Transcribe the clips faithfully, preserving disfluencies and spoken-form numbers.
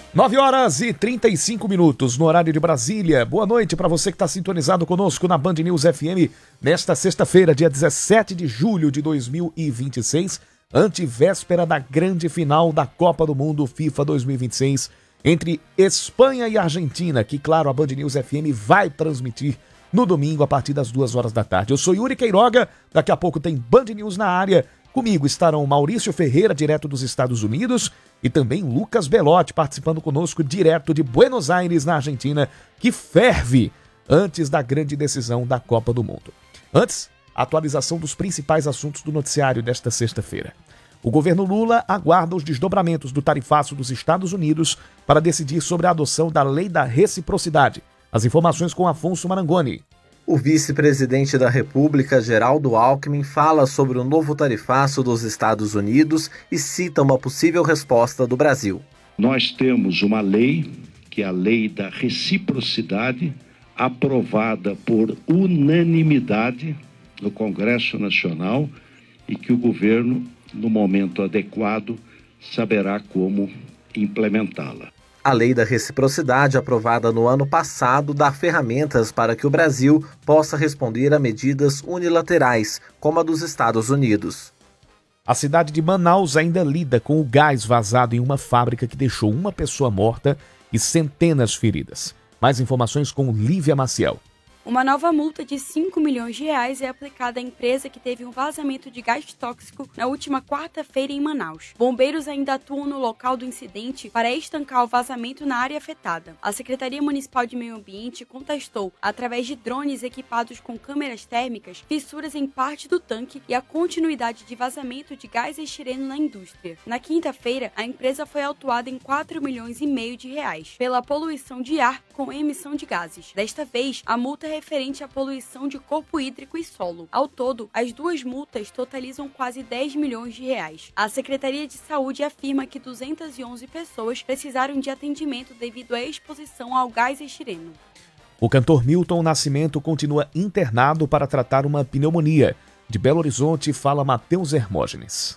nove horas e trinta e cinco minutos no horário de Brasília. Boa noite para você que está sintonizado conosco na Band News F M nesta sexta-feira, dia dezessete de julho de dois mil e vinte e seis, antevéspera da grande final da Copa do Mundo FIFA dois mil e vinte e seis entre Espanha e Argentina, que, claro, a Band News F M vai transmitir no domingo a partir das duas horas da tarde. Eu sou Yuri Queiroga, daqui a pouco tem Band News na área. Comigo estarão Maurício Ferreira, direto dos Estados Unidos, e também Lucas Belotti, participando conosco direto de Buenos Aires, na Argentina, que ferve antes da grande decisão da Copa do Mundo. Antes, a atualização dos principais assuntos do noticiário desta sexta-feira. O governo Lula aguarda os desdobramentos do tarifaço dos Estados Unidos para decidir sobre a adoção da Lei da Reciprocidade. As informações com Afonso Marangoni. O vice-presidente da República, Geraldo Alckmin, fala sobre o novo tarifaço dos Estados Unidos e cita uma possível resposta do Brasil. Nós temos uma lei, que é a Lei da Reciprocidade, aprovada por unanimidade no Congresso Nacional e que o governo, no momento adequado, saberá como implementá-la. A Lei da Reciprocidade, aprovada no ano passado, dá ferramentas para que o Brasil possa responder a medidas unilaterais, como a dos Estados Unidos. A cidade de Manaus ainda lida com o gás vazado em uma fábrica que deixou uma pessoa morta e centenas feridas. Mais informações com Lívia Maciel. Uma nova multa de cinco milhões de reais é aplicada à empresa que teve um vazamento de gás tóxico na última quarta-feira em Manaus. Bombeiros ainda atuam no local do incidente para estancar o vazamento na área afetada. A Secretaria Municipal de Meio Ambiente contestou, através de drones equipados com câmeras térmicas, fissuras em parte do tanque e a continuidade de vazamento de gás estireno na indústria. Na quinta-feira, a empresa foi autuada em quatro milhões e meio de reais pela poluição de ar com emissão de gases. Desta vez, a multa é referente à poluição de corpo hídrico e solo. Ao todo, as duas multas totalizam quase dez milhões de reais. A Secretaria de Saúde afirma que duzentas e onze pessoas precisaram de atendimento devido à exposição ao gás estireno. O cantor Milton Nascimento continua internado para tratar uma pneumonia. De Belo Horizonte, fala Matheus Hermógenes.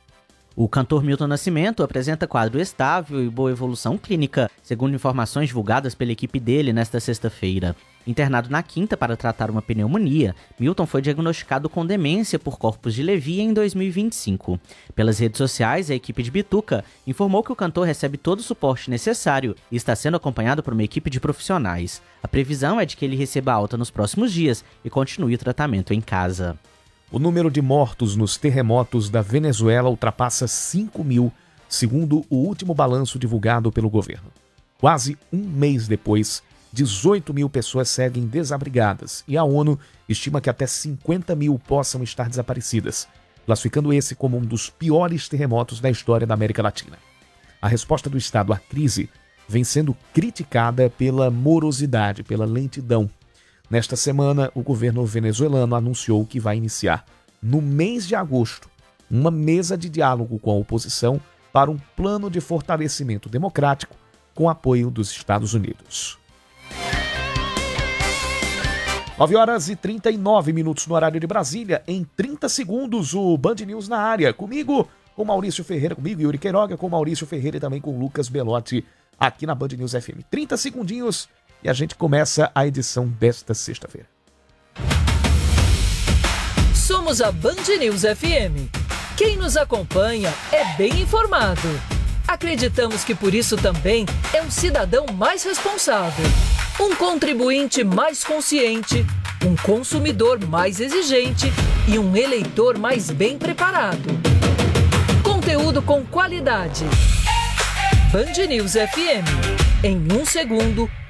O cantor Milton Nascimento apresenta quadro estável e boa evolução clínica, segundo informações divulgadas pela equipe dele nesta sexta-feira. Internado na quinta para tratar uma pneumonia, Milton foi diagnosticado com demência por corpos de Levi em dois mil e vinte e cinco. Pelas redes sociais, a equipe de Bituca informou que o cantor recebe todo o suporte necessário e está sendo acompanhado por uma equipe de profissionais. A previsão é de que ele receba alta nos próximos dias e continue o tratamento em casa. O número de mortos nos terremotos da Venezuela ultrapassa cinco mil, segundo o último balanço divulgado pelo governo. Quase um mês depois, dezoito mil pessoas seguem desabrigadas e a ONU estima que até cinquenta mil possam estar desaparecidas, classificando esse como um dos piores terremotos da história da América Latina. A resposta do Estado à crise vem sendo criticada pela morosidade, pela lentidão. Nesta semana, o governo venezuelano anunciou que vai iniciar, no mês de agosto, uma mesa de diálogo com a oposição para um plano de fortalecimento democrático com apoio dos Estados Unidos. nove horas e trinta e nove minutos no horário de Brasília. Em trinta segundos, o Band News na área. Comigo, com Maurício Ferreira, comigo, Yuri Queiroga, com Maurício Ferreira e também com Lucas Belotti, aqui na Band News F M. trinta segundinhos. E a gente começa a edição desta sexta-feira. Somos a Band News F M. Quem nos acompanha é bem informado. Acreditamos que por isso também é um cidadão mais responsável, um contribuinte mais consciente, um consumidor mais exigente e um eleitor mais bem preparado. Conteúdo com qualidade. Band News F M. Em um segundo,